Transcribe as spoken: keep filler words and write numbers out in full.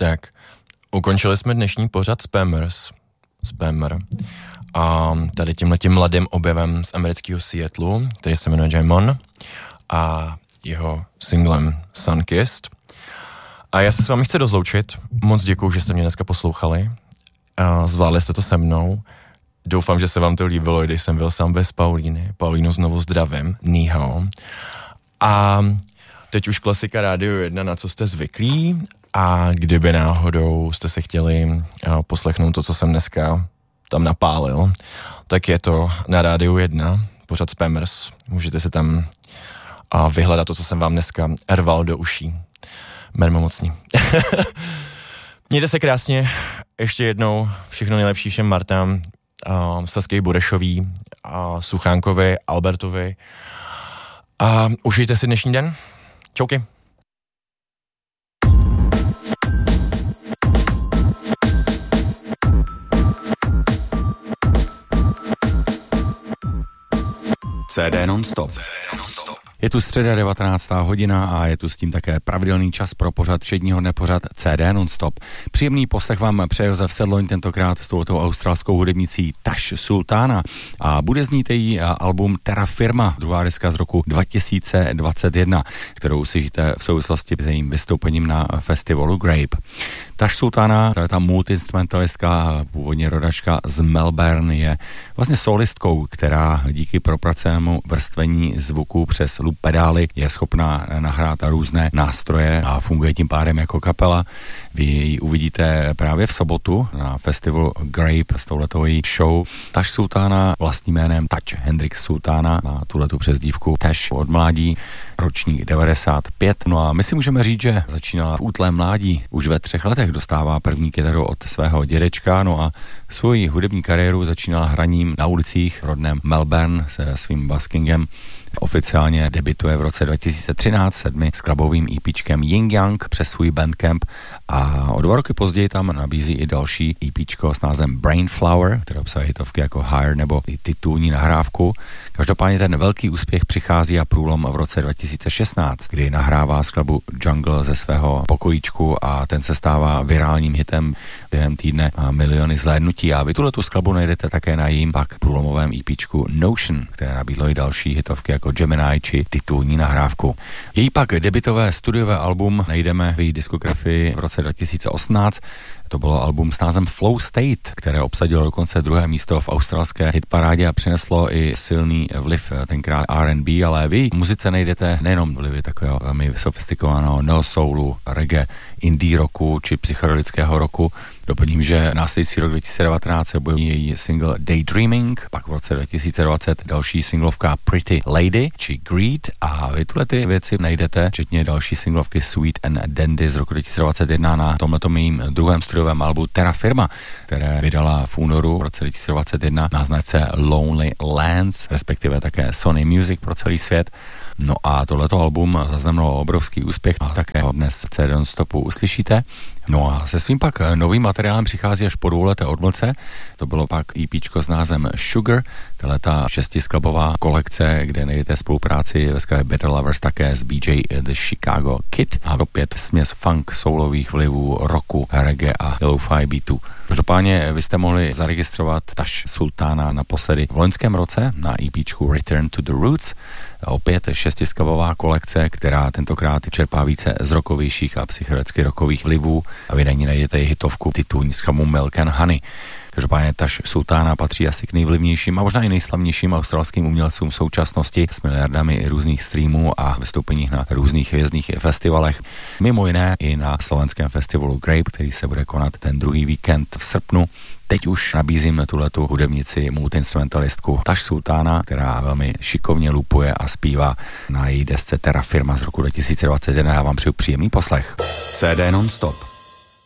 Tak, ukončili jsme dnešní pořad Spammers, Spammer, a tady tímhletím mladým objevem z amerického Seattlu, který se jmenuje Jamon, a jeho singlem Sunkissed. A já se s vámi chci rozloučit. Moc děkuju, že jste mě dneska poslouchali. Zvládli jste to se mnou. Doufám, že se vám to líbilo, když jsem byl sám bez Paulíny. Paulínu znovu zdravím. Ni hao. A teď už klasika Rádio jedna, na co jste zvyklí. A kdyby náhodou jste se chtěli poslechnout to, co jsem dneska tam napálil, tak je to na Rádiu jedna, pořad Spammers. Můžete se tam vyhledat to, co jsem vám dneska rval do uší. Mermomocný. Mějte se krásně. Ještě jednou všechno nejlepší všem Martám, uh, Saskej Burešový, uh, Suchánkovi, Albertovi. A uh, užijte si dnešní den. Čauky. C D non-stop. Je tu středa devatenáctá hodina a je tu s tím také pravidelný čas pro pořad všedního dne pořad C D non-stop. Příjemný poslech vám přeje Josef Sedloň, tentokrát s touto australskou hudebnicí Tash Sultana, a bude znít její album Terra Firma, druhá deska z roku dva tisíce dvacet jedna, kterou slyšíte v souvislosti s jejím vystoupením na festivalu Grape. Tash Sultana, ta multi-instrumentalistka, původně rodačka z Melbourne, je vlastně solistkou, která díky propracovanému vrstvení zvuku přes loop pedály je schopná nahrát různé nástroje a funguje tím pádem jako kapela. Vy ji uvidíte právě v sobotu na festivalu Grape s touhletou její show. Tash Sultana vlastním jménem Tash Hendrix Sultana, má tuhletu přezdívku Tash od mládí, ročník devadesát pět. No a my si můžeme říct, že začínala v útlém mládí. Už ve třech letech dostává první kytaru od svého dědečka, no a svoji hudební kariéru začínala hraním na ulicích v rodném Melbourne se svým buskingem. Oficiálně debituje v roce dva tisíce třináct sedmi skladbovým EPčkem Ying Yang přes svůj Bandcamp a o dva roky později tam nabízí i další EPčko s názvem Brain Flower, které obsahuje hitovky jako Higher nebo i titulní nahrávku. Každopádně ten velký úspěch přichází a průlom v roce dva tisíce šestnáct, kdy nahrává skladbu Jungle ze svého pokojíčku a ten se stává virálním hitem během týdne a miliony zhlédnutí. A vy tuhletu skladbu najdete také na jím pak průlomovém EPčku Notion, které nabídlo i další hitovky jako Gemini či titulní nahrávku. Její pak debutové studiové album najdeme v její diskografii v roce dva tisíce osmnáct. To bylo album s názvem Flow State, které obsadilo dokonce druhé místo v australské hitparádě a přineslo i silný vliv tenkrát R and B, ale vy v muzice najdete nejenom vlivy takového velmi sofistikovaného no soulu, reggae, indie rocku či psychedelického rocku. Doplním, že následující rok dva tisíce devatenáct se objeví její single Daydreaming, pak v roce dva tisíce dvacet další singlovka Pretty Lady či Greed, a vy tuhle ty věci najdete, včetně další singlovky Sweet and Dandy z roku dva tisíce dvacet jedna na tomhleto mým druhém studiovém albu Terra Firma, které vydala v únoru v roce dva tisíce dvacet jedna na značce Lonely Lands, respektive také Sony Music pro celý svět. No a tohleto album zaznamenalo obrovský úspěch a také ho dnes v C D non-stopu uslyšíte. No a se svým pak novým materiálem přichází až po dvouleté odmlce. To bylo pak EPčko s názvem Sugar, tato šestiskladbová kolekce, kde najdete spolupráci ve skladbě Better Lovers také s B J The Chicago Kid a opět směs funk, soulových vlivů, rocku, reggae a lo-fi beatu. Každopádně vy jste mohli zaregistrovat Tash Sultana naposledy v loňském roce na EPčku Return to the Roots. Opět šestiskladbová kolekce, která tentokrát čerpá více z rockovějších a psychedelicky rockových vlivů a vy na ní najdete i hitovku titulní skladbu Milk and Honey. Každopádně Tash Sultana patří asi k nejvlivnějším a možná i nejslavnějším australským umělcům v současnosti s miliardami různých streamů a vystoupeních na různých hvězdných festivalech. Mimo jiné i na slovenském festivalu Grape, který se bude konat ten druhý víkend v srpnu. Teď už nabízím tuhletu hudebnici, multiinstrumentalistku Tash Sultana, která velmi šikovně lupuje a zpívá na její desce Terra Firma z roku dva tisíce dvacet jedna. Já vám přeju příjemný poslech. C D non-stop.